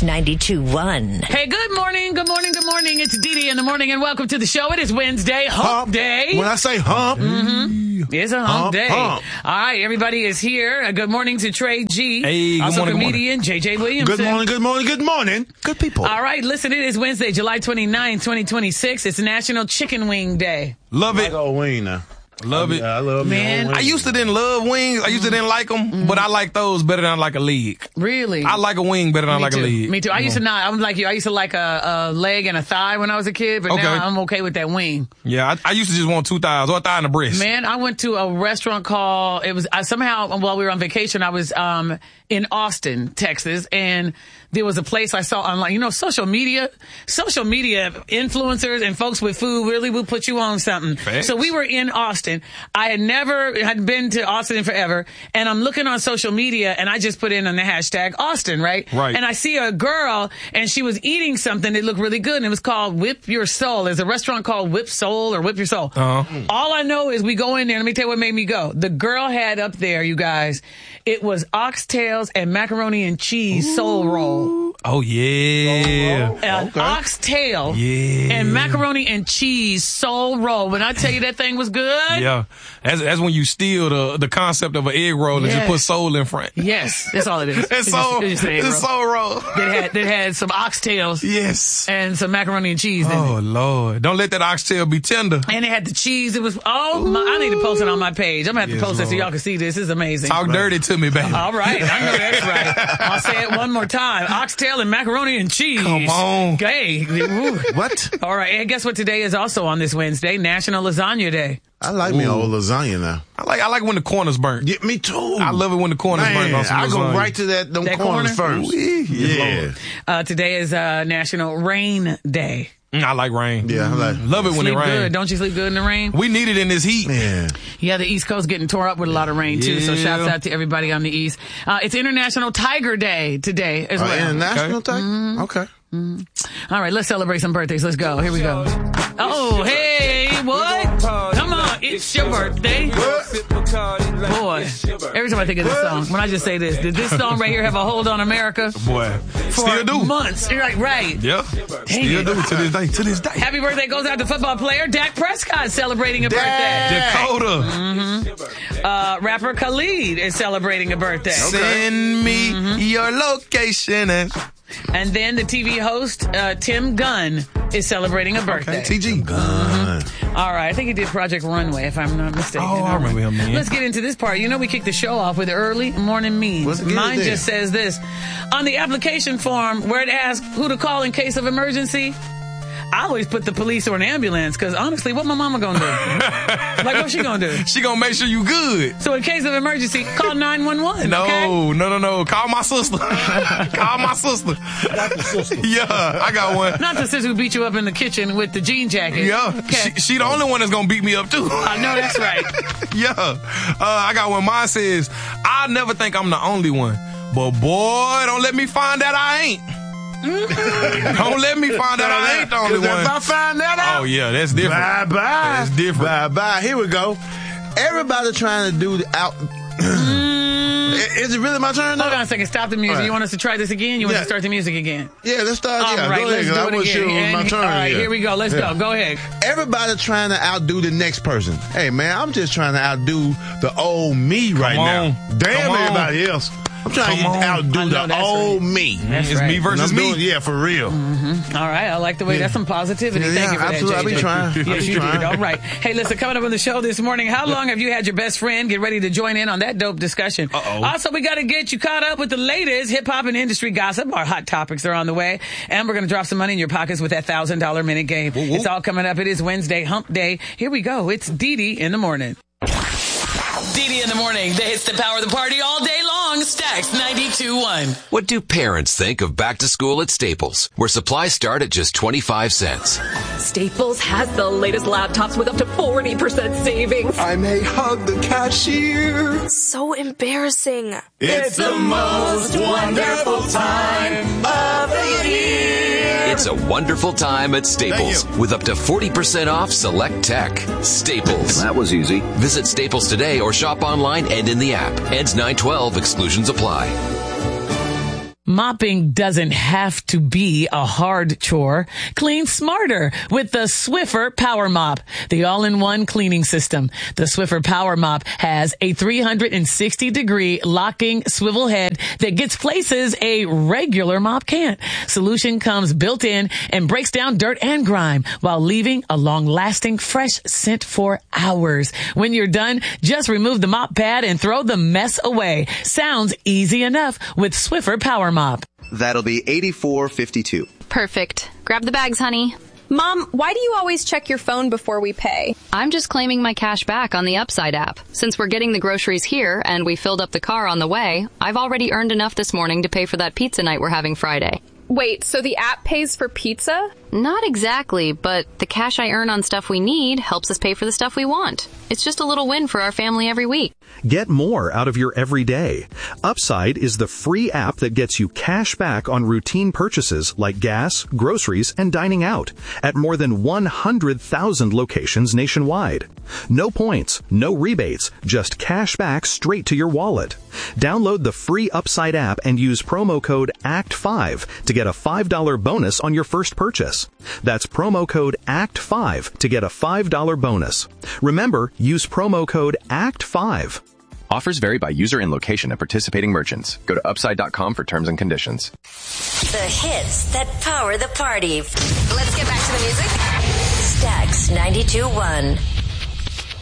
92.1. Hey, good morning. It's Dee Dee in the morning, and welcome to the show. It is Wednesday, hump day. When I say hump, It's a hump day. Hump. All right, everybody is here. Good morning to Trey G. Hey, good also morning, comedian J.J. Williamson. good morning. Good people. All right, listen, it is Wednesday, July 29, 2026. It's National Chicken Wing Day. Love I it. go wing now. Love it. Yeah, I love Man, me. I used to didn't love wings. I used to didn't like them, but I like those better than I like a leg. Really? I like a wing better than I Me like too. a leg. Me too. I used to not. I'm like you. I used to like a leg and a thigh when I was a kid, but Okay. now I'm okay with that wing. Yeah, I used to just want two thighs or a thigh and a breast. Man, I went to a restaurant called, somehow while we were on vacation, I was in Austin, Texas, and there was a place I saw online. You know, social media influencers and folks with food really will put you on something. Facts. So we were in Austin. I had been to Austin in forever, and I'm looking on social media, and I just put in on the hashtag Austin, right? Right. And I see a girl, and she was eating something that looked really good, and it was called Whip Your Soul. There's a restaurant called Whip Soul or Whip Your Soul. All I know is we go in there. Let me tell you what made me go. The girl had up there, you guys, it was oxtails and macaroni and cheese soul roll. Oh yeah. An oxtail Yeah. and macaroni and cheese soul roll. When I tell you that thing was good. Yeah. That's when you steal the concept of an egg roll and Yes. just put soul in front. Yes, that's all it is. It's soul. It's just an egg roll. It's soul roll. That had some oxtails Yes. and some macaroni and cheese in it. Oh Lord. Don't let that oxtail be tender. And it had the cheese. It was, I need to post it on my page. I'm going to have to post it so Lord. y'all can see this. This is amazing. Talk dirty to me, baby. All right. I know that's right. I'll say it one more time. Oxtail and macaroni and cheese. Come on. Hey. Woo. What? All right. And guess what today is also on this Wednesday? National Lasagna Day. I like me old lasagna now. I like when the corner's burnt. Yeah, me too. I love it when the corner's burnt Man, on some I go lasagna. right to them That corners corner? first. Ooh-wee. Yeah. Yes, Today is National Rain Day. I like rain. Yeah, I like. Love it when Sleep it rains. good. Don't you sleep good in the rain? We need it in this heat. Man. Yeah, the East Coast getting tore up with a lot of rain, too. So Yeah. shouts out to everybody on the East. It's International Tiger Day today as well. International Okay. type? Okay. All right, let's celebrate some birthdays. Let's go. Here we go. Oh, hey, what? Come on, it's your birthday. Boy, every time I think of this song, when I just say this, did this song right here have a hold on America? Boy. For Still do. months. You're like, right. Yeah. Dang Still it. do to this day. Happy birthday goes out to football player Dak Prescott celebrating a birthday. Dakota. Rapper Khalid is celebrating a birthday. Send me your location. And then the TV host Tim Gunn is celebrating a birthday. TG. All right, I think he did Project Runway, if I'm not mistaken. Oh, I remember him, man. Let's get into this part. You know, we kicked the show off with early morning memes. Let's get it Mine there. just says this. On the application form where it asks who to call in case of emergency, I always put the police or an ambulance, because honestly, what my mama gonna do? Like, what's she gonna do? She gonna make sure you good. So in case of emergency, call 911, No, okay? no. Call my sister. Call my sister. Yeah, I got one. Not the sister who beat you up in the kitchen with the jean jacket. Yeah, Okay. she the only one that's gonna beat me up too. I know that's right. Yeah, I got one. Mine says, I never think I'm the only one, but boy, don't let me find out I ain't. Don't let me find out I ain't the only one. If I find that out, Oh yeah, that's different. bye-bye. That's different. Bye-bye. Here we go. Everybody trying to do the out. Is it really my turn now? Hold on a second. Stop the music. All right. You want us to try this again? You want Yeah. to start the music again? Yeah, let's start. All Yeah, right, go let's ahead. 'cause I do it wasn't sure it again. was my turn. All right, here. here we go. Let's go. Go ahead. Everybody trying to outdo the next person. Hey, man, I'm just trying to outdo the old me right on. now. Damn Come on. everybody else. I'm trying Come to on. outdo I know, the that's old right. me. That's It's right. me versus And I'm me. doing, yeah, for real. All right. I like the way that's some positivity. Yeah, Thank you for absolutely. that, I be JJ. trying. I Yes, be you trying. did. All right. Hey, listen, coming up on the show this morning, how long have you had your best friend? Get ready to join in on that dope discussion. Uh-oh. Also, we got to get you caught up with the latest hip-hop and industry gossip. Our hot topics are on the way. And we're going to drop some money in your pockets with that $1,000 minute game. Woo-woo. It's all coming up. It is Wednesday, hump day. Here we go. It's Dee Dee in the morning. Dee Dee in the morning. The hits that power the party all day long. Stacks 92.1. What do parents think of back to school at Staples, where supplies start at just 25 cents? Staples has the latest laptops with up to 40% savings. I may hug the cashier. So embarrassing. It's the most wonderful time of the year. It's a wonderful time at Staples with up to 40% off select tech. Staples. That was easy. Visit Staples today or shop online and in the app. Ends 9/12. Exclusions apply. Mopping doesn't have to be a hard chore. Clean smarter with the Swiffer Power Mop, the all-in-one cleaning system. The Swiffer Power Mop has a 360-degree locking swivel head that gets places a regular mop can't. Solution comes built in and breaks down dirt and grime while leaving a long-lasting fresh scent for hours. When you're done, just remove the mop pad and throw the mess away. Sounds easy enough with Swiffer Power Mop. That'll be $84.52. Perfect. Grab the bags, honey. Mom, why do you always check your phone before we pay? I'm just claiming my cash back on the Upside app. Since we're getting the groceries here and we filled up the car on the way, I've already earned enough this morning to pay for that pizza night we're having Friday. Wait, so the app pays for pizza? Not exactly, but the cash I earn on stuff we need helps us pay for the stuff we want. It's just a little win for our family every week. Get more out of your everyday. Upside is the free app that gets you cash back on routine purchases like gas, groceries, and dining out at more than 100,000 locations nationwide. No points, no rebates, just cash back straight to your wallet. Download the free Upside app and use promo code ACT5 to get a $5 bonus on your first purchase. That's promo code ACT5 to get a $5 bonus. Remember, use promo code ACT5. Offers vary by user and location at participating merchants. Go to upside.com for terms and conditions. The hits that power the party. Let's get back to the music. Stax 92.1.